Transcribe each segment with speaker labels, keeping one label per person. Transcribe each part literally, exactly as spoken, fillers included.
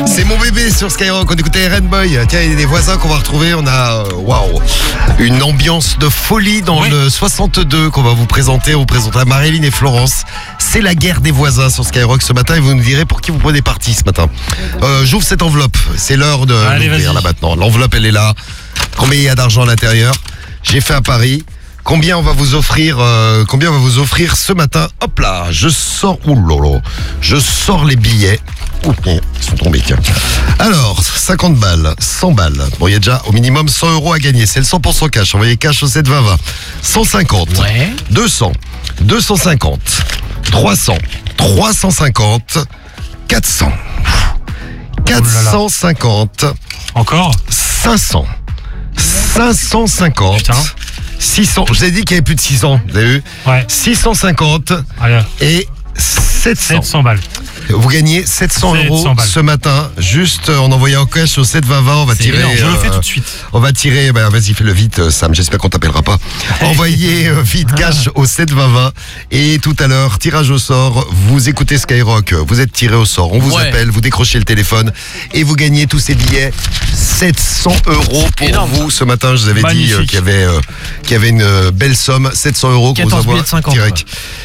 Speaker 1: C'est mon bébé sur Skyrock. On écoutait Rainbow. Tiens, il y a des voisins qu'on va retrouver. On a, waouh, wow, une ambiance de folie dans oui. le soixante-deux qu'on va vous présenter. On vous présentera Marilyn et Florence. C'est la guerre des voisins sur Skyrock ce matin et vous nous direz pour qui vous prenez parti ce matin. Euh, j'ouvre cette enveloppe. C'est l'heure de Allez, l'ouvrir là maintenant. L'enveloppe, elle est là. Combien il y a d'argent à l'intérieur? J'ai fait un pari. Combien on va vous offrir euh, Combien on va vous offrir ce matin? Hop là, je sors. Ouh là là, je sors les billets. Ouh, ils sont tombés, tiens. Alors, cinquante balles, cent balles. Bon, il y a déjà au minimum cent euros à gagner. C'est le cent pour cent cash. Envoyez cash au sept vingt vingt. cent cinquante,
Speaker 2: ouais.
Speaker 1: deux cents, deux cent cinquante, trois cents, trois cent cinquante, quatre cents, quatre cent cinquante.
Speaker 2: Encore
Speaker 1: cinq cents, cinq cent cinquante. Putain. six cents, je vous ai dit qu'il y avait plus de six cents, vous avez vu?
Speaker 2: Ouais.
Speaker 1: six cent cinquante
Speaker 2: Allez.
Speaker 1: Et sept cents.
Speaker 2: sept cents balles.
Speaker 1: Vous gagnez sept cents euros ce matin, juste en envoyant cash au sept vingt vingt. On va
Speaker 2: C'est
Speaker 1: tirer.
Speaker 2: Énorme, je
Speaker 1: euh,
Speaker 2: le fais tout de suite.
Speaker 1: On va tirer. Ben, vas-y, fais-le vite, Sam. J'espère qu'on t'appellera pas. Envoyez euh, vite cash au sept vingt vingt. Et tout à l'heure, tirage au sort. Vous écoutez Skyrock. Vous êtes tiré au sort. On vous ouais. appelle. Vous décrochez le téléphone et vous gagnez tous ces billets. sept cents euros pour Énorme. Vous ce matin. Je vous avais Magnifique. dit euh, qu'il y avait, euh, qu'il y avait une euh, belle somme. sept cents euros qu'on vous envoie direct.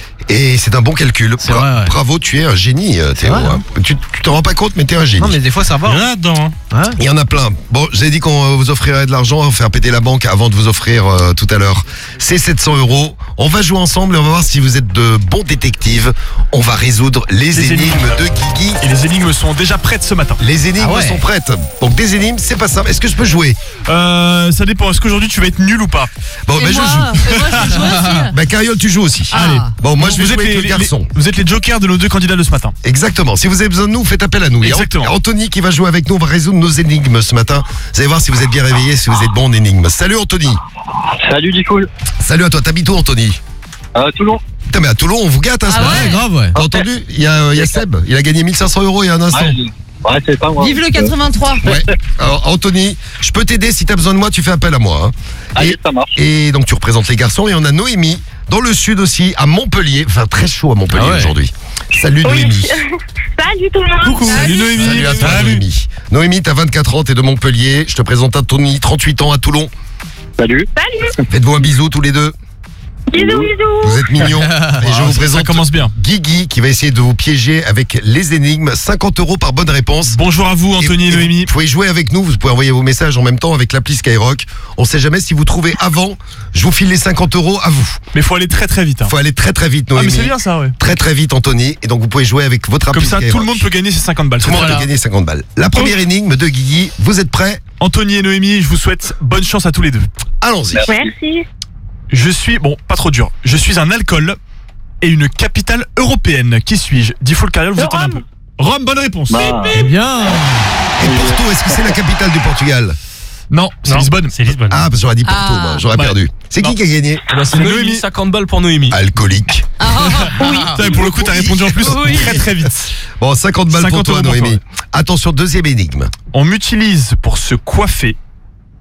Speaker 1: Et c'est un bon calcul. Bra- vrai, ouais. Bravo, tu es un génie, Théo. Vrai, hein. Tu, tu t'en rends pas compte, mais t'es un génie.
Speaker 3: Non, mais des fois ça va.
Speaker 2: Il y en a dedans.
Speaker 3: Hein.
Speaker 1: Il y en a plein. Bon, j'ai dit qu'on vous offrirait de l'argent, on va faire péter la banque avant de vous offrir euh, tout à l'heure. C'est sept cents euros. On va jouer ensemble et on va voir si vous êtes de bons détectives. On va résoudre les, les énigmes, énigmes de Guigui.
Speaker 2: Et les énigmes sont déjà prêtes ce matin.
Speaker 1: Les énigmes ah ouais. sont prêtes. Donc des énigmes, c'est pas simple. Est-ce que je peux jouer?
Speaker 2: Euh, ça dépend. Est-ce qu'aujourd'hui tu vas être nul ou pas?
Speaker 1: Bon, ben bah, je joue.
Speaker 4: Et moi, je joue aussi.
Speaker 1: Bah, Cariole, tu joues aussi.
Speaker 2: Ah. Allez.
Speaker 1: Bon, moi,
Speaker 2: Donc,
Speaker 1: je vais jouer avec
Speaker 2: les,
Speaker 1: le garçon.
Speaker 2: Les, vous êtes les jokers de nos deux candidats de ce matin.
Speaker 1: Exactement. Si vous avez besoin de nous, faites appel à nous.
Speaker 2: Exactement.
Speaker 1: Il y a Anthony qui va jouer avec nous. On va résoudre nos énigmes ce matin. Vous allez voir si vous êtes bien réveillés, si vous êtes bon en énigmes. Salut Anthony.
Speaker 5: Salut Dicool.
Speaker 1: Salut à toi. T'habites où, Anthony?
Speaker 5: Euh, Toulon.
Speaker 1: Putain, mais à Toulon, on vous gâte, hein,
Speaker 4: ah
Speaker 1: ce matin.
Speaker 4: ouais,
Speaker 3: grave, ouais.
Speaker 1: T'as entendu? Il y a, il y a Seb. Il a gagné mille cinq cents euros il y a un instant.
Speaker 5: Ouais, ouais c'est pas moi.
Speaker 4: Vive le quatre-vingt-trois.
Speaker 1: Ouais. Alors, Anthony, je peux t'aider si t'as besoin de moi, tu fais appel à moi. Hein.
Speaker 5: Allez,
Speaker 1: et,
Speaker 5: ça marche.
Speaker 1: Et donc, tu représentes les garçons. Et on a Noémie, dans le sud aussi, à Montpellier. Enfin, très chaud à Montpellier ah ouais. aujourd'hui. Salut
Speaker 6: oui.
Speaker 1: Noémie.
Speaker 6: Salut tout le monde.
Speaker 2: Coucou. Salut Noémie.
Speaker 1: Salut à toi
Speaker 2: Salut.
Speaker 1: Noémie. Noémie, t'as vingt-quatre ans, t'es de Montpellier. Je te présente Anthony, trente-huit ans, à Toulon.
Speaker 5: Salut.
Speaker 6: Salut.
Speaker 1: Faites-vous un bisou tous les deux.
Speaker 6: Bisous, bisous.
Speaker 1: Vous êtes mignons. Et je vous présente
Speaker 2: ça commence bien.
Speaker 1: Guigui qui va essayer de vous piéger avec les énigmes. cinquante euros par bonne réponse.
Speaker 2: Bonjour à vous Anthony et, et Noémie.
Speaker 1: Vous pouvez jouer avec nous, vous pouvez envoyer vos messages en même temps avec l'appli Skyrock. On sait jamais si vous trouvez avant, je vous file les cinquante euros à vous.
Speaker 2: Mais faut aller très très vite. Hein.
Speaker 1: Faut aller très très vite Noémie.
Speaker 2: Ah mais c'est bien ça ouais.
Speaker 1: Très très vite Anthony. Et donc vous pouvez jouer avec votre appli
Speaker 2: Comme ça
Speaker 1: Skyrock.
Speaker 2: tout le monde peut gagner ses cinquante balles.
Speaker 1: Tout le monde
Speaker 2: voilà.
Speaker 1: peut gagner cinquante balles. La première énigme de Guigui, vous êtes prêts?
Speaker 2: Anthony et Noémie, je vous souhaite bonne chance à tous les deux.
Speaker 1: Allons-y.
Speaker 6: Merci.
Speaker 2: Je suis, bon, pas trop dur. Je suis un alcool et une capitale européenne. Qui suis-je? Diffoul Cariol, vous attendez un peu. Rome, bonne réponse.
Speaker 3: Bah, c'est bien.
Speaker 1: Et Porto, est-ce que c'est la capitale du Portugal?
Speaker 2: Non, c'est Lisbonne.
Speaker 3: C'est Lisbonne.
Speaker 1: Ah, parce que j'aurais dit Porto,
Speaker 4: Ah.
Speaker 1: moi, j'aurais
Speaker 2: Ouais.
Speaker 1: perdu. C'est qui
Speaker 2: Non.
Speaker 1: qui a gagné?
Speaker 3: Bah, c'est
Speaker 2: Noémie.
Speaker 3: Noémie, cinquante balles pour Noémie.
Speaker 1: Alcoolique.
Speaker 4: Oui.
Speaker 2: Putain, pour le coup, t'as répondu en plus
Speaker 4: Oui.
Speaker 2: très très vite.
Speaker 1: Bon, cinquante balles pour
Speaker 2: cinquante
Speaker 1: toi,
Speaker 2: euros pour
Speaker 1: Noémie. Attention, deuxième énigme.
Speaker 2: On m'utilise pour se coiffer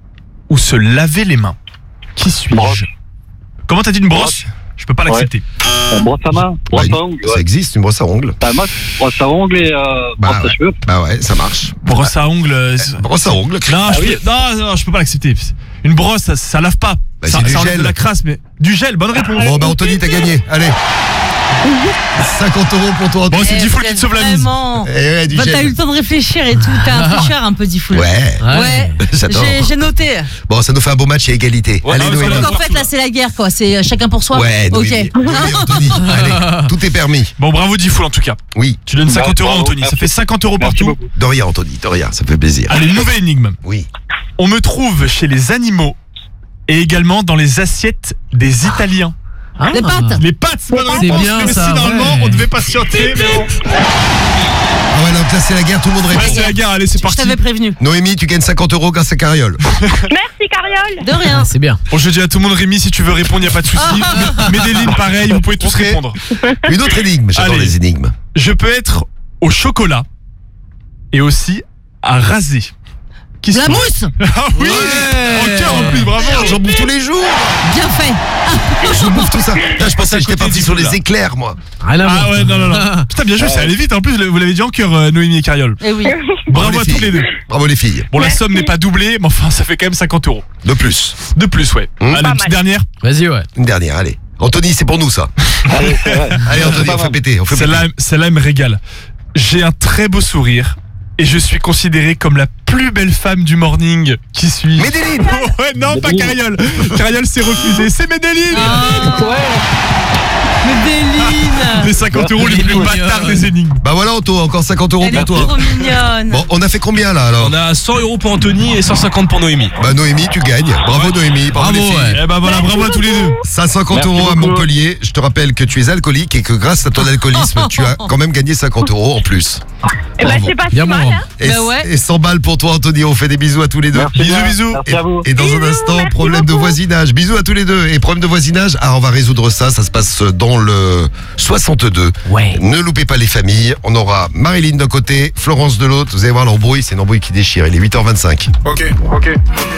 Speaker 2: ou se laver les mains. Qui suis-je?
Speaker 5: Brosse.
Speaker 2: Comment t'as dit une brosse? Je peux pas l'accepter.
Speaker 5: Euh, brosse à main, brosse
Speaker 1: Bah,
Speaker 5: à ongles.
Speaker 1: Ça
Speaker 5: Ouais.
Speaker 1: existe, une brosse à ongles.
Speaker 5: Bah, moi, brosse à ongles et euh,
Speaker 1: Bah
Speaker 5: brosse
Speaker 1: ouais.
Speaker 5: à cheveux.
Speaker 1: Bah ouais, ça marche.
Speaker 2: Brosse à ongles. euh, c'est-
Speaker 1: Brosse à ongles.
Speaker 2: Non, je
Speaker 5: oui.
Speaker 2: peux, non, non, je peux pas l'accepter. Une brosse, ça, ça lave pas.
Speaker 1: Bah,
Speaker 2: ça
Speaker 1: c'est du
Speaker 2: ça enlève
Speaker 1: gel.
Speaker 2: de la crasse, mais du gel. Bonne réponse.
Speaker 1: Bon, bah Anthony, t'as gagné. Allez. cinquante euros pour toi,
Speaker 2: Bon,
Speaker 1: Anthony.
Speaker 2: c'est
Speaker 4: Eh,
Speaker 2: Diffoul
Speaker 4: vous
Speaker 2: qui te
Speaker 4: êtes
Speaker 2: sauve la mise.
Speaker 4: vraiment-
Speaker 1: Eh ouais, du
Speaker 4: Bah,
Speaker 1: gel.
Speaker 4: t'as eu le temps de réfléchir et tout. T'es un tricheur un peu, Diffoul.
Speaker 1: Ouais.
Speaker 4: Ouais.
Speaker 1: J'adore.
Speaker 4: J'ai, j'ai noté.
Speaker 1: Bon, ça nous fait un beau match et égalité.
Speaker 3: Ouais,
Speaker 1: Allez,
Speaker 3: non, mais
Speaker 1: Noémie.
Speaker 3: ça
Speaker 4: Donc en fait, là, c'est la guerre, quoi. C'est euh, chacun pour soi.
Speaker 1: Ouais,
Speaker 4: Ok.
Speaker 1: Noémie. Noémie, Anthony. Allez, tout est permis.
Speaker 2: Bon, bravo Diffoul en tout cas.
Speaker 1: Oui.
Speaker 2: Tu donnes cinquante euros,
Speaker 5: Bravo,
Speaker 2: Anthony. Ça
Speaker 5: merci.
Speaker 2: fait cinquante euros
Speaker 5: Merci
Speaker 2: partout.
Speaker 5: beaucoup.
Speaker 1: De rien, Anthony. De rien, ça fait plaisir.
Speaker 2: Allez, nouvelle énigme.
Speaker 1: Oui.
Speaker 2: On me trouve chez les animaux et également dans les assiettes des Italiens.
Speaker 4: Les pâtes.
Speaker 2: Les pâtes, bonne
Speaker 3: C'est
Speaker 2: réponse.
Speaker 3: bien,
Speaker 2: Même si
Speaker 3: ça,
Speaker 2: normalement
Speaker 3: ouais.
Speaker 2: on devait patienter, mais bon.
Speaker 1: Ah ouais, donc là, c'est la guerre, tout le monde
Speaker 2: Ouais,
Speaker 1: répond.
Speaker 2: c'est la guerre, allez, c'est
Speaker 4: Je
Speaker 2: parti.
Speaker 4: t'avais prévenu.
Speaker 1: Noémie, tu gagnes cinquante euros grâce à Cariole.
Speaker 6: Merci Cariole.
Speaker 4: De rien.
Speaker 3: C'est bien.
Speaker 2: Bon, je dis à tout le monde, Rémi, si tu veux répondre, il n'y a pas de souci. Mais des lignes pareilles, vous pouvez tous
Speaker 1: Ok.
Speaker 2: répondre.
Speaker 1: Une autre énigme. J'adore
Speaker 2: Allez.
Speaker 1: les énigmes.
Speaker 2: Je peux être au chocolat et aussi à raser. qui
Speaker 4: La
Speaker 2: suit.
Speaker 4: mousse.
Speaker 2: Ah oui.
Speaker 1: Ouais.
Speaker 2: En cœur en plus, bravo.
Speaker 1: Merde, j'en bouffe tous les jours.
Speaker 4: Bien fait.
Speaker 1: Je bouffe tout ça. Putain, je pensais que j'étais
Speaker 2: côté
Speaker 1: parti
Speaker 2: du
Speaker 1: sur
Speaker 2: bout,
Speaker 1: les
Speaker 2: là.
Speaker 1: éclairs, moi.
Speaker 3: Rien à
Speaker 2: Ah
Speaker 3: voir.
Speaker 2: ouais, non, non, non. Putain, bien joué, c'est allé vite. En plus, vous l'avez dit en cœur, euh, Noémie et Cariole.
Speaker 4: Eh oui.
Speaker 2: Bravo
Speaker 1: les
Speaker 2: à tous
Speaker 1: filles.
Speaker 2: les deux.
Speaker 1: Bravo les filles.
Speaker 2: Bon, la
Speaker 6: Merci.
Speaker 2: somme n'est pas doublée, mais enfin, ça fait quand même cinquante euros.
Speaker 1: De plus.
Speaker 2: De plus, ouais.
Speaker 1: Mmh.
Speaker 2: Allez,
Speaker 6: Pas
Speaker 2: une petite
Speaker 6: mal.
Speaker 2: dernière.
Speaker 3: Vas-y, ouais.
Speaker 1: Une dernière, allez. Anthony, c'est pour nous ça.
Speaker 5: Allez, c'est vrai.
Speaker 1: Allez Anthony,
Speaker 5: Pas
Speaker 1: on fait
Speaker 5: mal.
Speaker 1: péter. On fait péter.
Speaker 2: Celle-là, celle-là, elle me régale. J'ai un très beau sourire et je suis considérée comme la plus belle femme du morning. Qui suis
Speaker 1: Médéline.
Speaker 2: Ouais, non, pas Cariole. Cariole s'est refusée. C'est Medellin.
Speaker 4: Ah, Médéline.
Speaker 2: Les cinquante euros les plus bâtards des énigmes.
Speaker 1: Bah voilà Anto, encore cinquante euros
Speaker 4: Elle est
Speaker 1: pour toi.
Speaker 4: trop mignonne.
Speaker 1: Bon, on a fait combien là alors?
Speaker 7: On a cent euros pour Anthony et cent cinquante pour Noémie.
Speaker 1: Bah Noémie, tu gagnes. Bravo Noémie, bravo,
Speaker 3: Bravo,
Speaker 1: les filles.
Speaker 3: ouais.
Speaker 2: Eh ben voilà, bravo à tous les deux.
Speaker 1: cent cinquante
Speaker 5: Merci
Speaker 1: euros à
Speaker 5: beaucoup.
Speaker 1: Montpellier. Je te rappelle que tu es alcoolique et que grâce à ton alcoolisme, tu as quand même gagné cinquante euros en plus.
Speaker 6: Eh ben,
Speaker 1: Bravo.
Speaker 6: c'est pas si
Speaker 3: Bien
Speaker 6: mal,
Speaker 3: bon.
Speaker 6: hein.
Speaker 1: Et,
Speaker 4: Bah ouais.
Speaker 1: et cent balles pour toi Anthony, on fait des bisous à tous les deux.
Speaker 5: Merci
Speaker 2: Bisous,
Speaker 5: bien.
Speaker 2: bisous.
Speaker 5: Merci à vous.
Speaker 1: Et dans un
Speaker 6: Bisous,
Speaker 1: instant,
Speaker 6: merci
Speaker 1: problème de
Speaker 6: beaucoup.
Speaker 1: voisinage. Bisous à tous les deux. Et problème de voisinage, ah, on va résoudre ça. Ça se passe dans le soixante-deux.
Speaker 3: Ouais.
Speaker 1: Ne loupez pas les familles. On aura Marilyn d'un côté, Florence de l'autre. Vous allez voir l'embrouille, c'est une embrouille qui déchire. Il est huit heures vingt-cinq.
Speaker 2: Ok, ok.